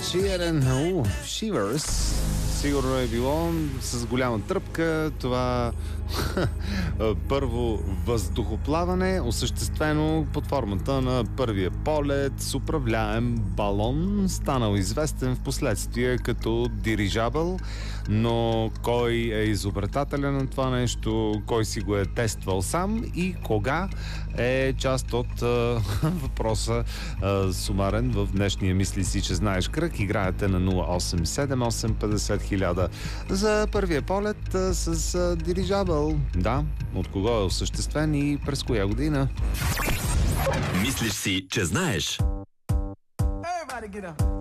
Sheeran, Shivers. Сигурно е било с голяма тръпка. Това първо въздухоплаване, осъществено под формата на първия полет с управляем балон, станал известен в последствие като дирижабъл, но кой е изобретателя на това нещо, кой си го е тествал сам и кога е част от въпроса сумарен в днешния Мисли си, че знаеш кръг. Играете на 087850 за първия полет с дирижабъл. Да, от кого е осъществен и през коя година? Мислиш си, че знаеш? Everybody get up.